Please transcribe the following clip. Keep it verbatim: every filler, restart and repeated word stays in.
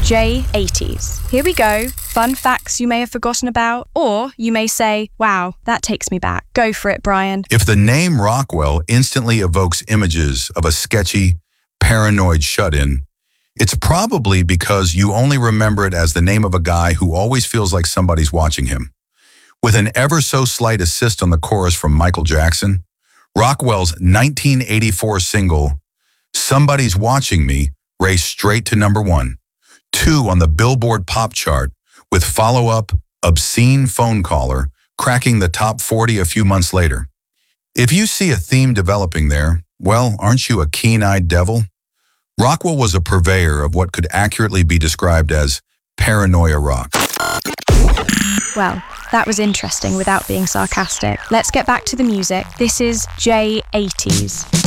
J eighties. Here we go. Fun facts you may have forgotten about, or you may say, wow, that takes me back. Go for it, Brian. If the name Rockwell instantly evokes images of a sketchy, paranoid shut-in, it's probably because you only remember it as the name of a guy who always feels like somebody's watching him. With an ever-so-slight assist on the chorus from Michael Jackson, Rockwell's nineteen eighty-four single, Somebody's Watching Me, raced straight to number one, two on the Billboard pop chart, with follow-up Obscene Phone Caller cracking the top forty a few months later. If you see a theme developing there, well, aren't you a keen-eyed devil? Rockwell was a purveyor of what could accurately be described as paranoia rock. Well, that was interesting without being sarcastic. Let's get back to the music. This is J eighties.